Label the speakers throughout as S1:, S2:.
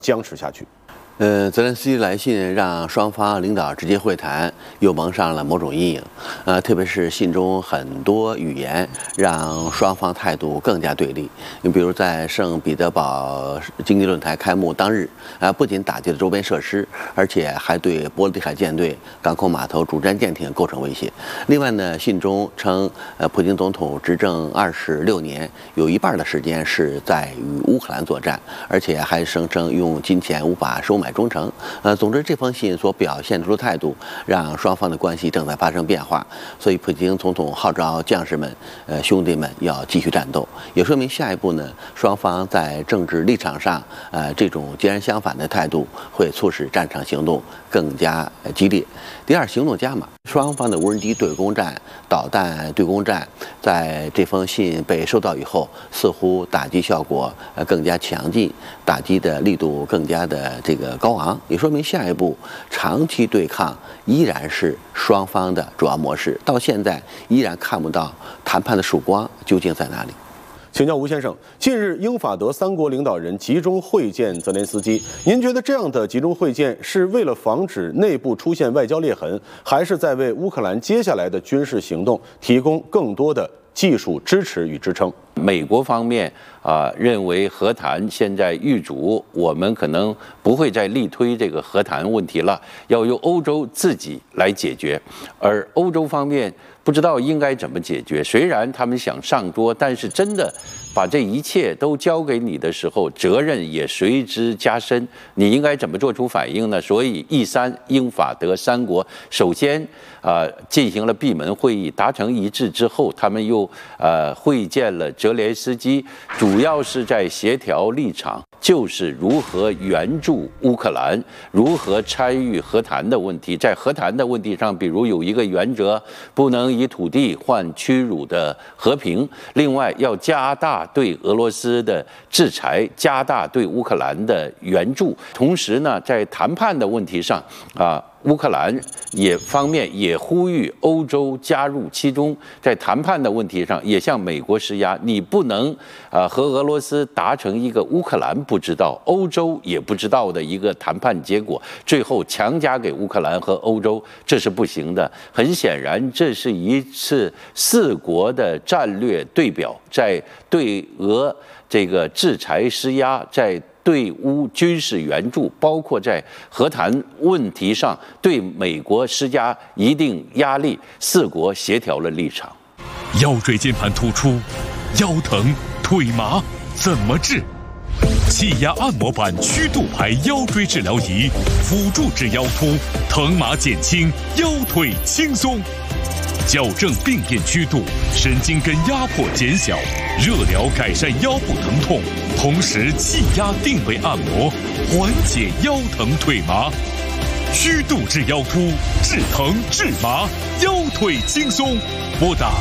S1: 僵持下去。
S2: 泽连斯基来信让双方领导直接会谈，又蒙上了某种阴影。特别是信中很多语言让双方态度更加对立。你比如在圣彼得堡经济论坛开幕当日，不仅打击了周边设施，而且还对波罗的海舰队、港口码头、主战舰艇构成威胁。另外呢，信中称，普京总统执政26年，有一半的时间是在与乌克兰作战，而且还声称用金钱无法收买忠诚。总之，这封信所表现出的态度，让双方的关系正在发生变化。所以，普京总统号召将士们、兄弟们要继续战斗，也说明下一步呢，双方在政治立场上，这种截然相反的态度会促使战场行动更加激烈。第二，行动加码，双方的无人机对攻战、导弹对攻战，在这封信被收到以后，似乎打击效果更加强劲，打击的力度更加的高昂，也说明下一步长期对抗依然是双方的主要模式。到现在依然看不到谈判的曙光究竟在哪里。
S1: 请教吴先生，近日英法德3国领导人集中会见泽连斯基，您觉得这样的集中会见是为了防止内部出现外交裂痕，还是在为乌克兰接下来的军事行动提供更多的技术支持与支撑？
S3: 美国方面认为和谈现在遇阻，我们可能不会再力推这个和谈问题了，要由欧洲自己来解决。而欧洲方面不知道应该怎么解决，虽然他们想上桌，但是真的把这一切都交给你的时候，责任也随之加深。你应该怎么做出反应呢？所以E3英法德3国首先进行了闭门会议，达成一致之后，他们又会见了泽连斯基，主要是在协调立场，就是如何援助乌克兰，如何参与和谈的问题。在和谈的问题上，比如有一个原则，不能以土地换屈辱的和平。另外，要加大对俄罗斯的制裁，加大对乌克兰的援助。同时呢，在谈判的问题上乌克兰方面也呼吁欧洲加入其中，在谈判的问题上也向美国施压，你不能和俄罗斯达成一个乌克兰不知道、欧洲也不知道的一个谈判结果，最后强加给乌克兰和欧洲，这是不行的。很显然，这是一次4国的战略对表，在对俄这个制裁施压，在对乌军事援助，包括在和谈问题上对美国施加一定压力，4国协调了立场。
S4: 腰椎间盘突出、腰疼、腿麻怎么治？气压按摩板曲度牌腰椎治疗仪，辅助治腰突，疼麻减轻，腰腿轻松。矫正病变曲度，神经根压迫减小，热疗改善腰部疼痛，同时气压定位按摩，缓解腰疼腿麻。曲度治腰突，治疼治麻，腰腿轻松。拨打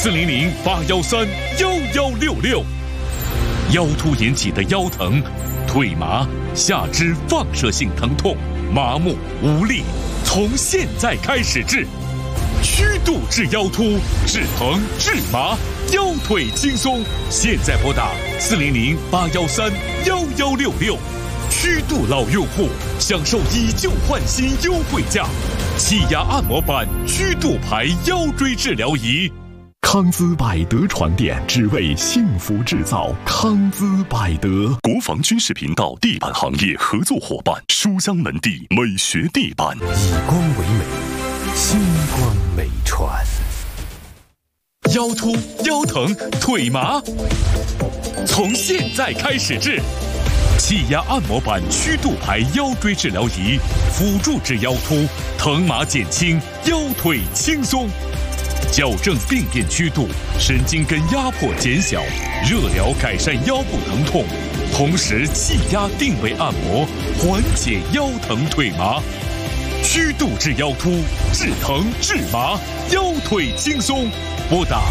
S4: 400-813-1166。腰突引起的腰疼、腿麻、下肢放射性疼痛、麻木无力，从现在开始治。曲度治腰突，治疼治麻，腰腿轻松。现在拨打400-813-1166。曲度老用户享受以旧换新优惠价，气压按摩板曲度牌腰椎治疗仪。康姿百德床垫，只为幸福制造。康姿百德，国防军事频道地板行业合作伙伴，书香门第美学地板，
S5: 以光为美，星光美传。
S4: 腰突、腰疼、腿麻，从现在开始治。气压按摩板曲度牌腰椎治疗仪，辅助治腰突，疼麻减轻，腰腿轻松。矫正病变曲度，神经根压迫减小，热疗改善腰部疼痛，同时气压定位按摩，缓解腰疼腿麻。曲度治腰突，治疼治麻，腰腿轻松。拨打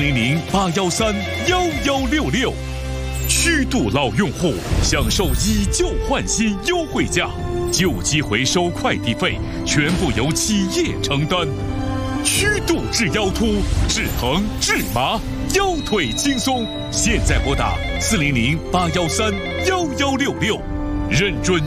S4: 400-813-1166。曲度老用户享受以旧换新优惠价，旧机回收快递费全部由企业承担。曲度治腰突，治疼治麻，腰腿轻松。现在拨打400-813-1166。 认准